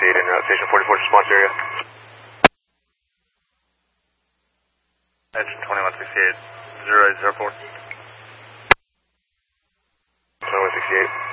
in Station 44 response area. Engine 2168, 0804. 2168.